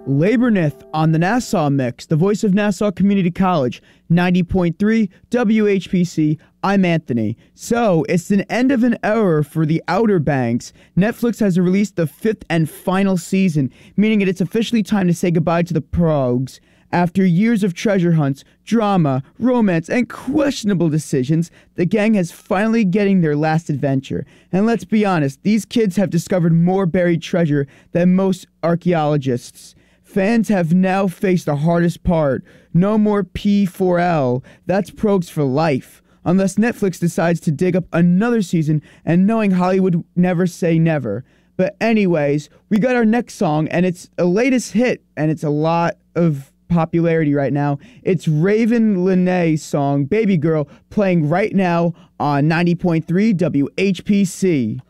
Laborneth on the Nassau Mix, the voice of Nassau Community College, 90.3 WHPC. I'm Anthony. So, it's an end of an era for the Outer Banks. Netflix has released the 5th and final season, meaning it's officially time to say goodbye to the Progs. After years of treasure hunts, drama, romance, and questionable decisions, the gang has finally getting their last adventure. And let's be honest, these kids have discovered more buried treasure than most archaeologists. Fans have now faced the hardest part. No more P4L. That's Progs for life. Unless Netflix decides to dig up another season, and knowing Hollywood never say never. But anyways, we got our next song, and it's a latest hit, and it's a lot of popularity right now. It's Raven Lenae's song, Baby Girl, playing right now on 90.3 WHPC.